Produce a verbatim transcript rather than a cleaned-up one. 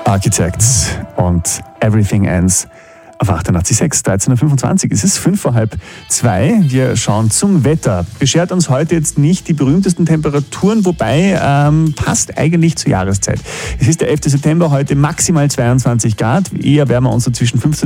Architects und Everything Ends auf achtundachtzig Komma sechs, dreizehn Uhr fünfundzwanzig. Es ist fünf vor halb zwei. Wir schauen zum Wetter. Beschert uns heute jetzt nicht die berühmtesten Temperaturen, wobei ähm, passt eigentlich zur Jahreszeit. Es ist der elfte September, heute maximal zweiundzwanzig Grad. Eher werden wir uns so zwischen fünfzehn